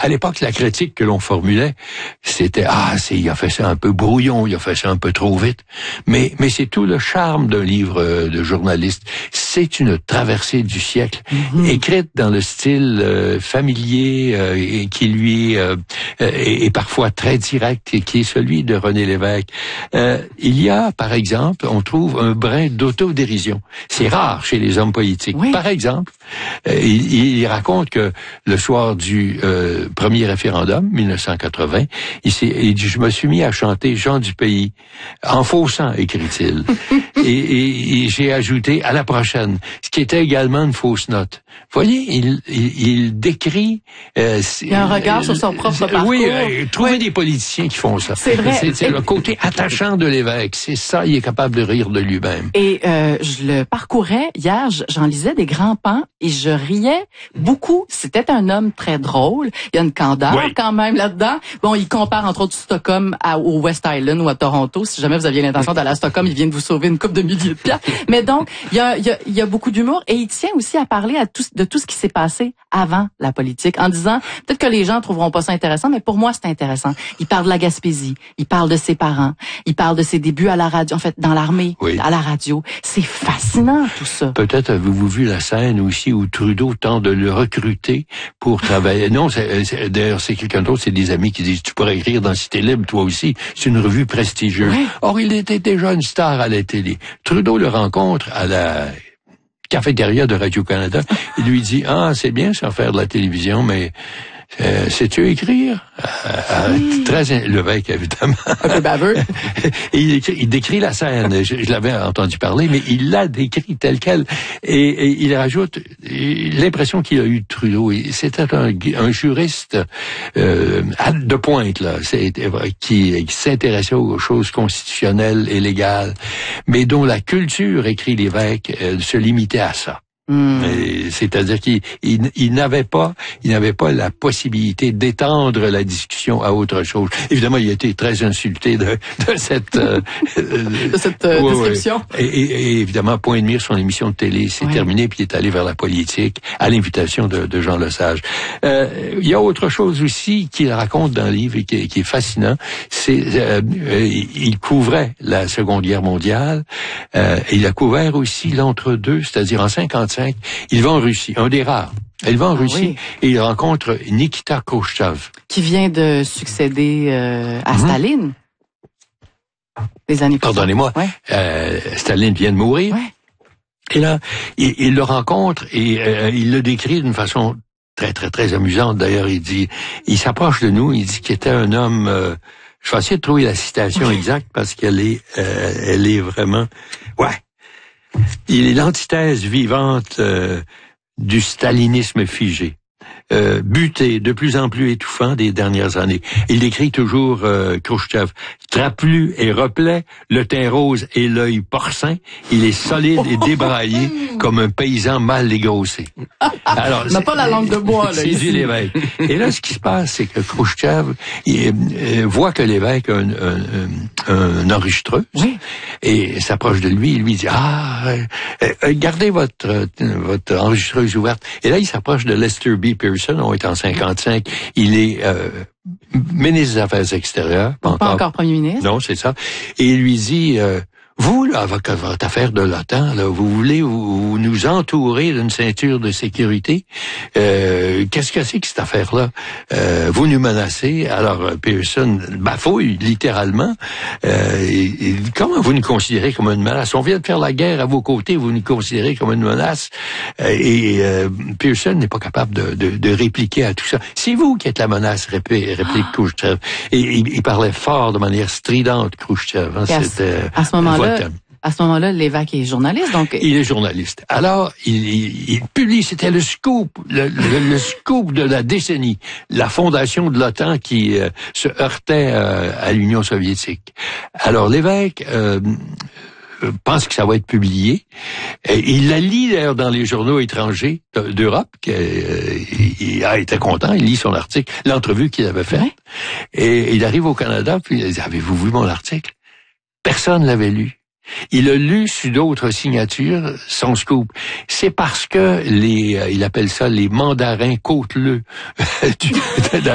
à l'époque, la critique que l'on formulait, c'était il a fait ça un peu brouillon, il a fait ça un peu trop vite. Mais c'est tout le charme d'un livre de journaliste. C'est une traversée du siècle, écrite dans le style familier et qui lui est parfois très direct et qui est celui de René Lévesque. Il y a, par exemple, on trouve un brin d'autodérision. C'est rare chez les hommes politiques. Oui. Par exemple, il raconte que le soir du premier référendum, 1980, il dit, je me suis mis à chanter Jean du Pays, en faussant, écrit-il. et j'ai ajouté à la prochaine, ce qui était également une fausse note. Vous voyez, il décrit... il y a un regard sur son propre parcours. Oui, trouver des politiciens qui font ça. C'est vrai. C'est le côté attachant de Lévesque. C'est ça, il est capable de rire de lui-même. Et je le parcourais hier, j'en lisais des grands pans et je riais beaucoup. C'était un homme très drôle. Il y a une candeur quand même là-dedans. Bon, il compare entre autres Stockholm au West Island ou à Toronto. Si jamais vous aviez l'intention d'aller à Stockholm, il vient de vous sauver une coupe de milliers de piastres. Mais donc, il y a beaucoup d'humour et il tient aussi à parler de tout ce qui s'est passé avant la politique en disant, peut-être que les gens trouveront pas ça intéressant, mais pour moi, c'est intéressant. Il parle de la Gaspésie, il parle de ses parents, il parle de ses débuts à la radio, en fait, dans l'armée, à la radio. C'est fascinant, tout ça. Peut-être avez-vous vu la scène aussi où Trudeau tente de le recruter pour travailler. Non, d'ailleurs, c'est quelqu'un d'autre, c'est des amis qui disent, tu pourrais écrire dans Cité Libre, toi aussi. C'est une revue prestigieuse. Oui. Or, il était déjà une star à la télé. Trudeau le rencontre à la cafétéria de Radio-Canada. Il lui dit, c'est bien ça faire de la télévision, mais sais-tu écrire? Très Lévesque, évidemment. Un peu baveux. Il décrit la scène. Je l'avais entendu parler, mais il l'a décrit telle quelle. Et il rajoute l'impression qu'il a eu de Trudeau. C'était un juriste de pointe, là, qui s'intéressait aux choses constitutionnelles et légales, mais dont la culture, écrit Lévesque, se limitait à ça. C'est-à-dire qu'il n'avait pas la possibilité d'étendre la discussion à autre chose. Évidemment, il a été très insulté de cette description. Et évidemment, point de mire, son émission de télé s'est terminée, puis il est allé vers la politique à l'invitation de Jean Lesage. Il y a autre chose aussi qu'il raconte dans le livre et qui est fascinant. Il couvrait la Seconde Guerre mondiale. Il a couvert aussi l'entre-deux, c'est-à-dire en 55. Il va en Russie, un des rares. Il va en Russie et il rencontre Nikita Khrouchtchev. Qui vient de succéder à Staline. Des années plus tard. Pardonnez-moi, Staline vient de mourir. Ouais. Et là, il le rencontre et il le décrit d'une façon très, très, très amusante. D'ailleurs, il s'approche de nous, il dit qu'il était un homme... je vais essayer de trouver la citation exacte parce qu'elle est vraiment... Il est l'antithèse vivante du stalinisme figé, buté, de plus en plus étouffant des dernières années. Il décrit toujours Khrouchtchev, trapu et replet, le teint rose et l'œil porcin, il est solide et débraillé comme un paysan mal dégrossé. Alors, on n'a pas la langue de bois, là. C'est du Lévesque. Et là, ce qui se passe, c'est que Khrouchtchev voit que Lévesque a un enregistreuse et s'approche de lui, il lui dit gardez votre enregistreuse ouverte. Et là, il s'approche de Lester B. Pearson, on est en 55, il est ministre des Affaires extérieures. Pas encore premier ministre. Non, c'est ça. Et il lui dit, vous, là, avec votre affaire de l'OTAN, là, vous voulez vous nous entourer d'une ceinture de sécurité. Qu'est-ce que c'est que cette affaire-là? Vous nous menacez. Alors, Pearson bafouille, littéralement. Comment vous nous considérez comme une menace? On vient de faire la guerre à vos côtés, vous nous considérez comme une menace. Pearson n'est pas capable de répliquer à tout ça. C'est vous qui êtes la menace, réplique Khrouchtchev. Et il parlait fort, de manière stridente, Khrouchtchev. C'était... À ce moment-là, Lévesque est journaliste, donc... Il est journaliste. Alors, il publie, c'était le scoop, le scoop de la décennie, la fondation de l'OTAN qui se heurtait à l'Union soviétique. Alors, Lévesque pense que ça va être publié. Il la lit d'ailleurs dans les journaux étrangers d'Europe. Il était content, il lit son article, l'entrevue qu'il avait faite. Et il arrive au Canada, puis il dit, avez-vous vu mon article? Personne l'avait lu. Il a lu sous d'autres signatures son scoop. C'est parce que il appelle ça les mandarins côteleux